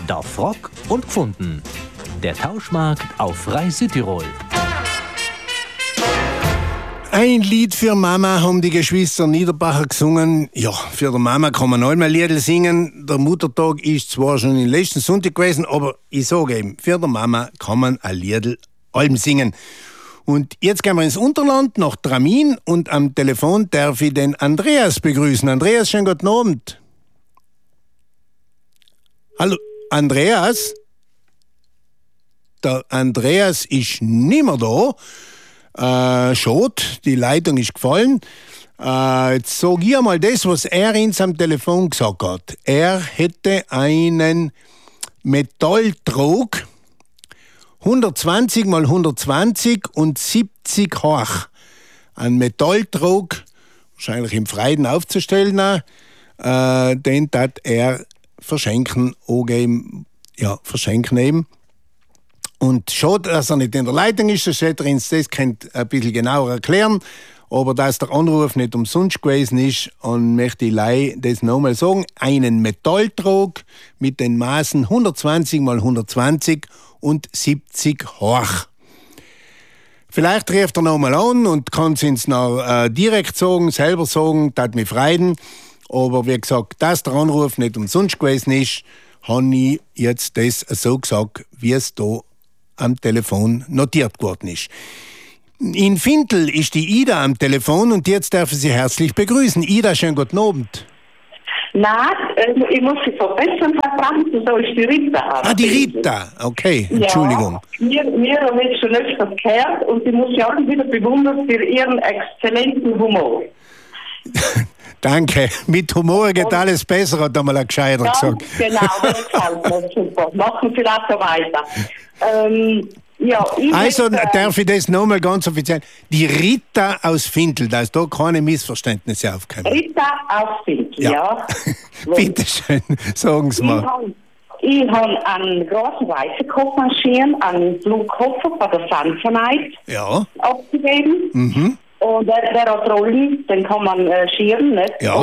Da Frock und Gfunden. Der Tauschmarkt auf Frei Südtirol. Ein Lied für Mama haben die Geschwister Niederbacher gesungen. Ja, für die Mama kann man einmal Liedl singen. Der Muttertag ist zwar schon im letzten Sonntag gewesen, aber ich sage eben, für die Mama kann man ein Liedl allem singen. Und jetzt gehen wir ins Unterland, nach Tramin, und am Telefon darf ich den Andreas begrüßen. Andreas, schönen guten Abend. Hallo, Andreas? Der Andreas ist nicht mehr da. Schade, die Leitung ist gefallen. Jetzt sage ich einmal das, was er uns am Telefon gesagt hat. Er hätte einen Metalltrog, 120 mal 120 und 70 hoch. Ein Metalltrog, wahrscheinlich im Freien aufzustellen, den tat er verschenken, verschenken eben. Und schade, dass er nicht in der Leitung ist, das hätte er uns das ein bisschen genauer erklären. Aber dass der Anruf nicht umsonst gewesen ist, und möchte ich das nochmal sagen, einen Metalltrog mit den Maßen 120 mal 120 und 70 hoch. Vielleicht ruft er nochmal an und kann es uns noch direkt sagen, selber sagen, das mich freuen. Aber wie gesagt, dass der Anruf nicht umsonst gewesen ist, habe ich jetzt das so gesagt, wie es da am Telefon notiert worden ist. In Findel ist die Ida am Telefon und jetzt darf ich Sie herzlich begrüßen. Ida, schönen guten Abend. Nein, ich muss Sie verbessern, so ist die Rita. Die Rita, okay, Entschuldigung. Ja, wir haben jetzt schon öfters gehört und ich muss Sie auch wieder bewundern für Ihren exzellenten Humor. Danke. Mit Humor geht alles besser, hat einmal ein Gescheiter gesagt. Genau, das gefällt mir super. Machen Sie das so weiter. Also darf ich das nochmal ganz offiziell. Die Rita aus Findel, dass da keine Missverständnisse aufkommen. Rita aus Findel, ja. Bitte schön, sagen Sie mal. Ich habe einen großen Reisekoffer marschieren, einen Flugkoffer von der Samsonite abgegeben. Mhm. Und der hat Rollen, den kann man schieren, nicht? Ja,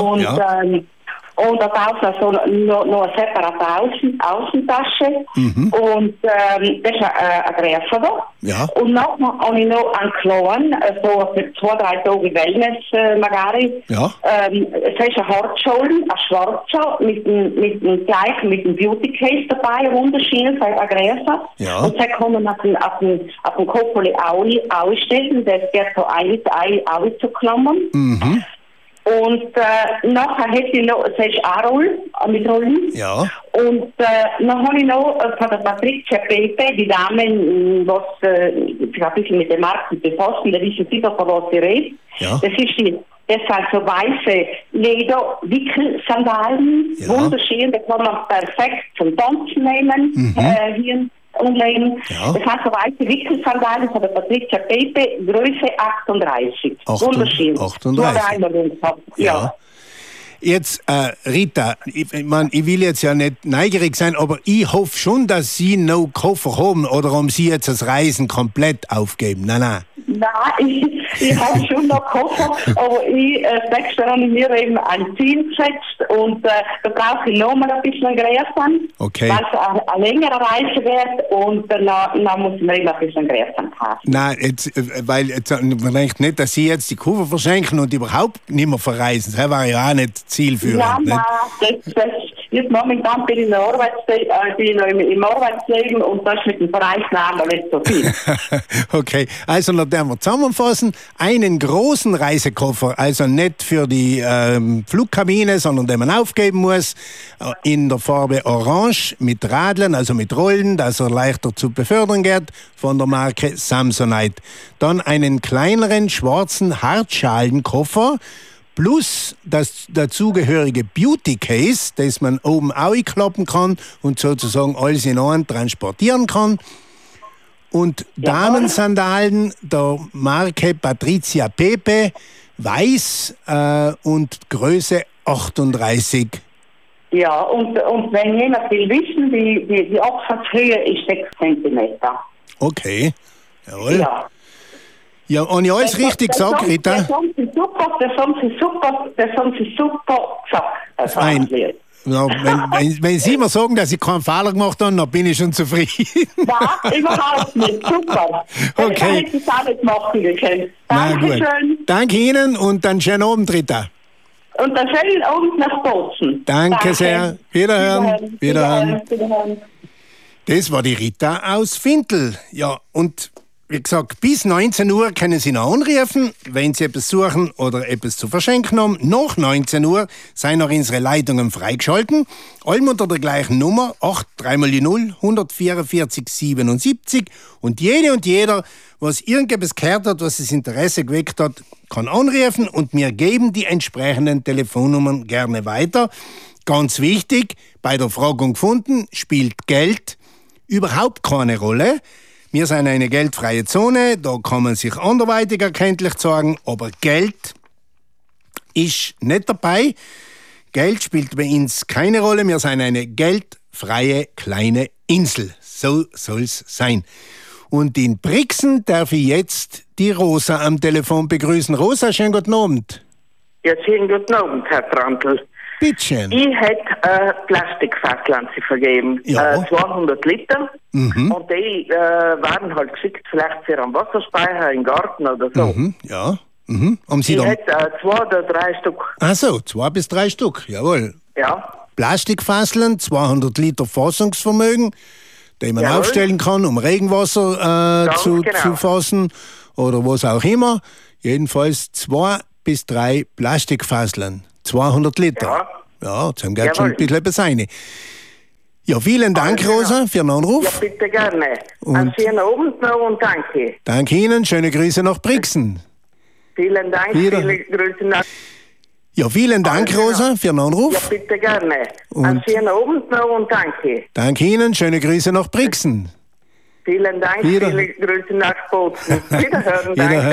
und da draußen so noch eine separate Außentasche. Mhm. Und das ist ein Gräfer da. Ja. Und nachher habe ich noch einen kleinen, so für 2-3 Tage Wellness, Ja. Es ist ein Hartschollen, ein schwarzer, mit dem Beauty Case dabei, wunderschön, so ein Gräfer. Ja. Und das kann man auf dem Kopf ausstellen, das geht so ein zu klammern. Mhm. Und nachher hätte ich noch, das ist auch mit Rollen. Ja. Und dann habe ich noch von der Patricia Pepe, die Dame, was sich ein bisschen mit den Marken befassen, da wissen Sie doch, von was sie redet. Ja. Das sind so weiße Leder-Wickelsandalen, wunderschön, da kann man perfekt zum Tanzen nehmen, hier umlegen. Ja. Das heißt so weiße Wickelsandalen von der Patricia Pepe, Größe 38. Wunderschön. 38. Ja. Jetzt, Rita, ich will jetzt ja nicht neugierig sein, aber ich hoffe schon, dass Sie noch Koffer haben, oder haben Sie jetzt das Reisen komplett aufgeben? Nein, ich habe schon noch Koffer, aber das nächste habe ich mir eben ein Ziel gesetzt und da brauche ich noch mal ein bisschen Gräsern, weil es eine längere Reise wird und dann muss man eben ein bisschen Gräsern haben. Nein, man denkt nicht, dass Sie jetzt die Koffer verschenken und überhaupt nicht mehr verreisen. Das wäre ja auch nicht zielführend. Ja, jetzt momentan bin ich im Arbeitsleben und das mit dem Verreisen noch nicht so viel. Okay, also noch werden wir zusammenfassen. Einen großen Reisekoffer, also nicht für die Flugkabine, sondern den man aufgeben muss, in der Farbe Orange mit Radeln, also mit Rollen, dass er leichter zu befördern geht, von der Marke Samsonite. Dann einen kleineren schwarzen Hartschalenkoffer plus das dazugehörige Beauty Case, das man oben aufklappen kann und sozusagen alles in einem transportieren kann. Und Damensandalen der Marke Patricia Pepe, weiß und Größe 38. Ja, und wenn jemand will wissen, die Absatzhöhe ist 6 cm. Okay, jawohl. Ja. Ja, und ich alles richtig gesagt, Rita? Das haben Sie super gesagt. Fein. Ja, wenn Sie mir sagen, dass ich keinen Fehler gemacht habe, dann bin ich schon zufrieden. Nein, überhaupt nicht. Super. Okay. Ich das auch nicht machen können. Dankeschön. Danke Ihnen und einen schönen Abend, Rita. Und einen schönen Abend nach Bozen. Danke sehr. Wiederhören. Das war die Rita aus Fintel. Ja, und wie gesagt, bis 19 Uhr können Sie noch anrufen, wenn Sie etwas suchen oder etwas zu verschenken haben. Nach 19 Uhr sind noch unsere Leitungen freigeschalten. Allem unter der gleichen Nummer 83x0 144 77. Und jede und jeder, was irgendetwas gehört hat, was das Interesse geweckt hat, kann anrufen und wir geben die entsprechenden Telefonnummern gerne weiter. Ganz wichtig, bei der Fragung gefunden, spielt Geld überhaupt keine Rolle. Wir sind eine geldfreie Zone, da kann man sich anderweitig erkenntlich sagen, aber Geld ist nicht dabei. Geld spielt bei uns keine Rolle, wir sind eine geldfreie kleine Insel. So soll's sein. Und in Brixen darf ich jetzt die Rosa am Telefon begrüßen. Rosa, schönen guten Abend. Ja, schönen guten Abend, Herr Brandl. Bitteschön. Ich hätte Plastikfasel an Sie vergeben. Ja. 200 Liter. Und die waren halt geschickt, vielleicht für einen Wasserspeicher im Garten oder so. Ja. Haben Sie Ich dann... hätte 2 oder 3 Stück. Ach so, 2 bis 3 Stück, jawohl. Ja. Plastikfasseln, 200 Liter Fassungsvermögen, die man aufstellen kann, um Regenwasser zu fassen oder was auch immer. Jedenfalls 2 bis 3 Plastikfasseln. 200 Liter. Ja, jetzt haben wir schon ein bisschen etwas rein. Ja, vielen Dank, Rosa, für den Anruf. Ja, bitte gerne. Einen schönen Abend noch und danke. Danke Ihnen, schöne Grüße nach Brixen. Vielen Dank, viele Grüße nach... Ja, vielen Dank, Rosa, für den Anruf. Ja, bitte gerne. Einen schönen Abend noch und danke. Danke Ihnen, schöne Grüße nach Brixen. Vielen Dank, viele Grüße nach Bozen. Wiederhören, danke.